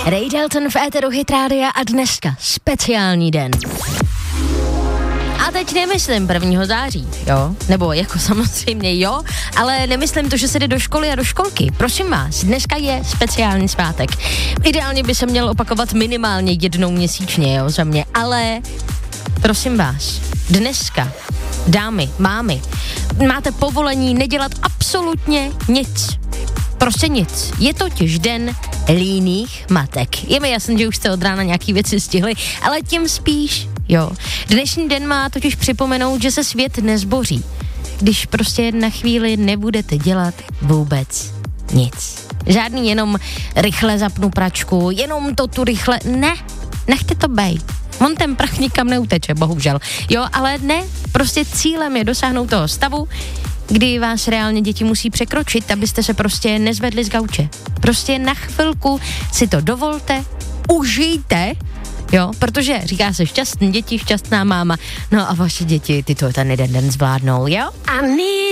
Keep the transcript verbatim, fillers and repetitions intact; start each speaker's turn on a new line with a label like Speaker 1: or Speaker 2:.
Speaker 1: Ray Dalton v éteru Hit Rádia a dneska speciální den. A teď nemyslím prvního září, jo, nebo jako samozřejmě jo, ale nemyslím to, že se jde do školy a do školky. Prosím vás, dneska je speciální svátek. Ideálně by se měl opakovat minimálně jednou měsíčně, jo, za mě, ale prosím vás, dneska, dámy, mámy, máte povolení nedělat absolutně nic. Prostě nic. Je totiž den líných matek. Je mi jasný, že už jste od rána nějaký věci stihli, ale tím spíš, jo. Dnešní den má totiž připomenout, že se svět nezboří, když prostě na chvíli nebudete dělat vůbec nic. Žádný jenom rychle zapnu pračku, jenom to tu rychle, ne, nechte to bejt. On ten prach nikam neuteče, bohužel. Jo, ale ne, prostě cílem je dosáhnout toho stavu, kdy vás reálně děti musí překročit, abyste se prostě nezvedli z gauče. Prostě na chvilku si to dovolte, užijte, jo, protože říká se šťastný děti, šťastná máma, no a vaše děti, ty to ten jeden den zvládnou, jo? A